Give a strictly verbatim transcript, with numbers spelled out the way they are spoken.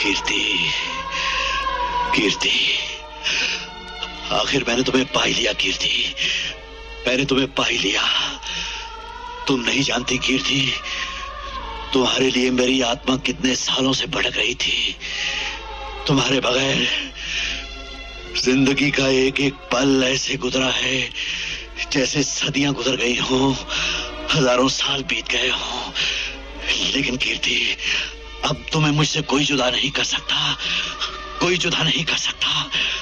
कीर्ति, कीर्ति, आखिर मैंने तुम्हें पा ही लिया कीर्ति, मैंने तुम्हें पा ही लिया। तुम नहीं जानती कीर्ति, तुम्हारे लिए मेरी आत्मा कितने सालों से भटक रही थी। तुम्हारे बगैर जिंदगी का एक एक पल ऐसे गुजरा है जैसे सदियां गुजर गई हों, हजारों साल बीत गए हों। लेकिन कीर्ति, अब तुम्हें मुझसे कोई जुदा नहीं कर सकता, कोई जुदा नहीं कर सकता।